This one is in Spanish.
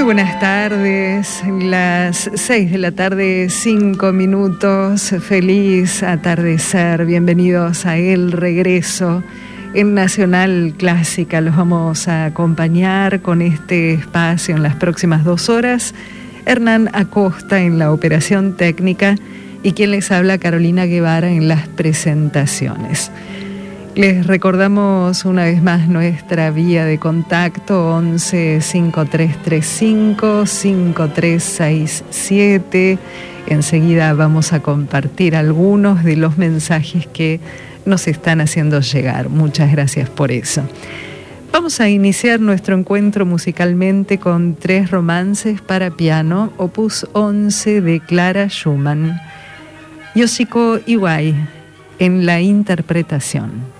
buenas tardes, las 6 de la tarde, 5 minutos, feliz atardecer, bienvenidos a El Regreso en Nacional Clásica. Los vamos a acompañar con este espacio en las próximas 2 horas. Hernán Acosta en la operación técnica y quien les habla, Carolina Guevara, en las presentaciones. Les recordamos una vez más nuestra vía de contacto 11 5335 5367. Enseguida vamos a compartir algunos de los mensajes que nos están haciendo llegar. Muchas gracias por eso. Vamos a iniciar nuestro encuentro musicalmente con 3 romances para piano, opus 11 de Clara Schumann. Yoshiko Iwai en la interpretación.